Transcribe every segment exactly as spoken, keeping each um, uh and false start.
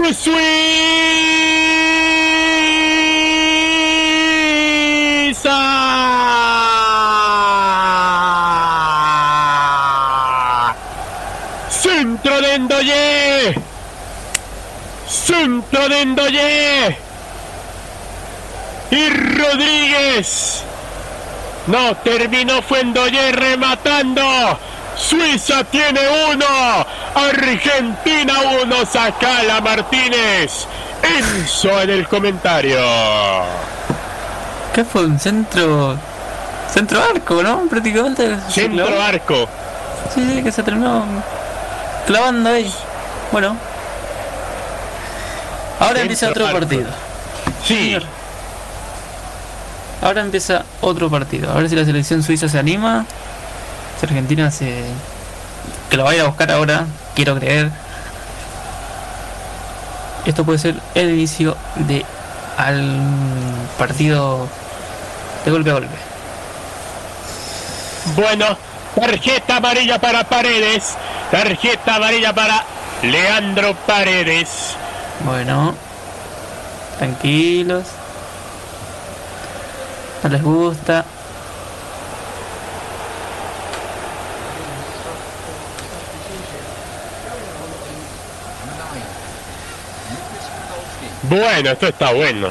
pues Suiza. Centro de Ndoye. Centro de Ndoye. Y Rodríguez. No, terminó fue Ndoye rematando. Suiza tiene uno. Argentina uno. Sacala Martínez. Enzo en el comentario. ¿Qué fue? Un centro... Centro arco, ¿no? Prácticamente. Centro arco. Sí, sí, que se terminó clavando ahí. Bueno. Ahora centro empieza otro arco. Partido. Sí. Señor. Ahora empieza otro partido. A ver si la selección suiza se anima. Si Argentina se... que lo va a ir a buscar ahora. Quiero creer. Esto puede ser el inicio de al partido de golpe a golpe. Bueno, tarjeta amarilla para Paredes. Tarjeta amarilla para Leandro Paredes. Bueno, tranquilos. No les gusta. Bueno, esto está bueno.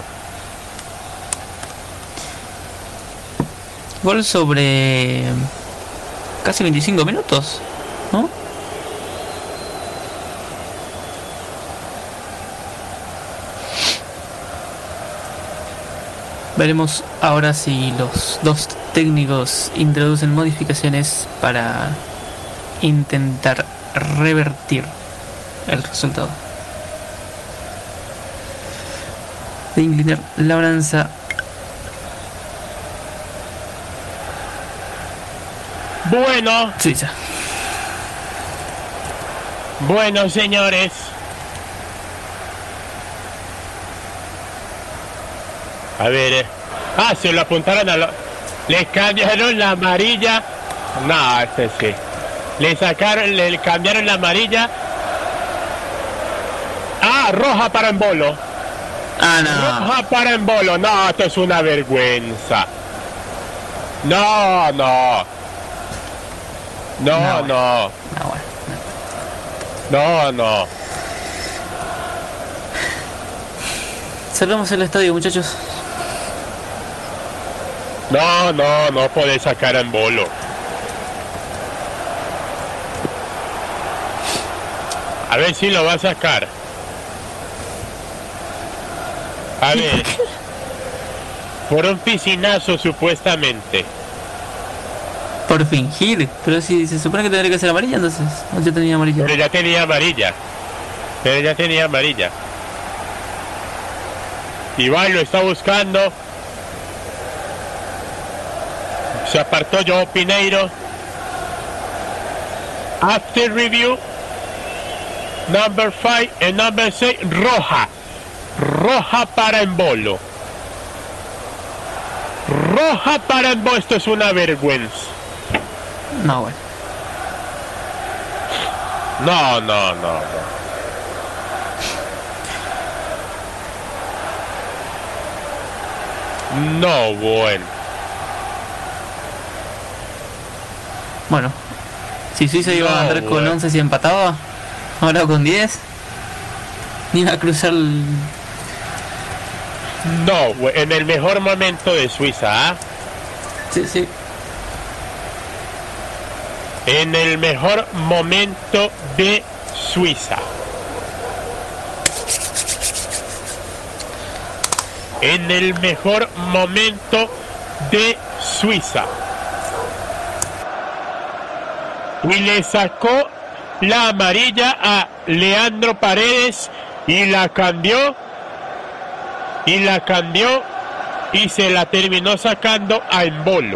Gol sobre casi veinticinco minutos, ¿no? Veremos ahora si los dos técnicos introducen modificaciones para intentar revertir el resultado. De inclinar la balanza. Bueno. Suiza. Bueno, señores. A ver. Eh. Ah, se lo apuntaron a lo... Les cambiaron la amarilla. No, este sí. Le sacaron, le cambiaron la amarilla. Ah, roja para Embolo. Ah, no. Roja para Embolo. No, esto es una vergüenza. No, no. No, no. No, no. no, no. Cerramos el estadio, muchachos. No, no, no podés sacar a Embolo. A ver si lo va a sacar. A ver. Por un piscinazo, supuestamente. Por fingir. Pero si se supone que tendría que ser amarilla, entonces. No, ya tenía amarilla. Pero ya tenía amarilla. Pero ya tenía amarilla. Iván lo está buscando. Se apartó Joao Pineiro. After review. Number five and number six. Roja. Roja para Embolo. Roja para Embolo. Esto es una vergüenza. No, bueno. No, no, no, no. No, bueno. Bueno. Si Suiza iba no, a andar con bueno. once y empataba, ahora con diez. Ni iba a cruzar el... No, en el mejor momento de Suiza, ¿ah? Sí, sí. En el mejor momento de Suiza. En el mejor momento de Suiza. Y le sacó la amarilla a Leandro Paredes y la cambió. Y la cambió y se la terminó sacando a Embolo.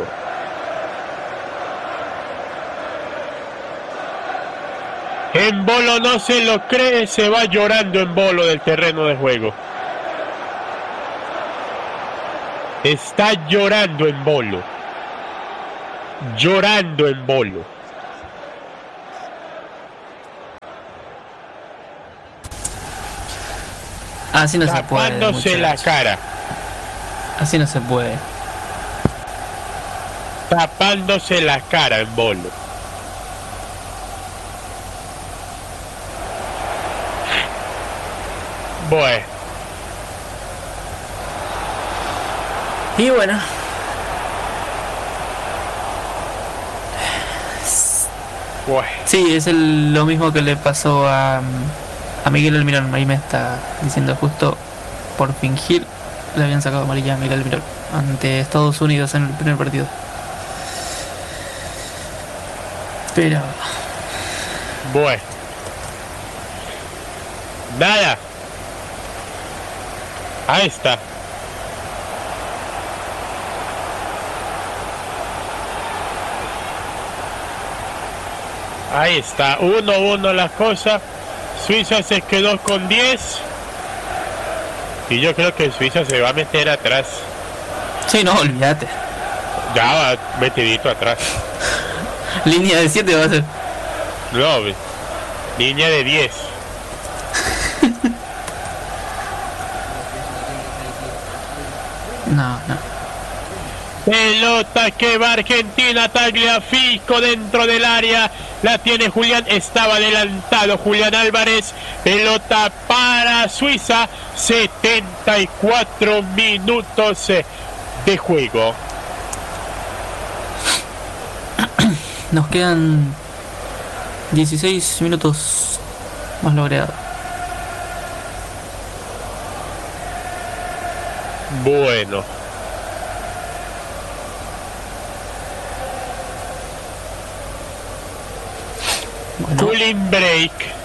Embolo no se lo cree, se va llorando Embolo del terreno de juego. Está llorando Embolo. Llorando Embolo. Así no se puede. Tapándose la cara. Así no se puede. Tapándose la cara en bolo. Bueno. Y bueno. Bueno. Sí, es el, lo mismo que le pasó a, a Miguel Almirón. Ahí me está diciendo justo por fingir le habían sacado amarilla a Miguel Almirón ante Estados Unidos en el primer partido. Pero bueno. Nada. Ahí está. Ahí está, uno uno la cosa. Suiza se quedó con diez. Y yo creo que Suiza se va a meter atrás. sí, no, olvídate. Ya va metidito atrás. Línea de siete va a ser. No, línea de diez. No, no. Pelota que va Argentina, Tagliafico dentro del área, la tiene Julián, estaba adelantado Julián Álvarez, pelota para Suiza, setenta y cuatro minutos de juego. Nos quedan dieciséis minutos más logrado. Bueno. Bueno. Cooling break.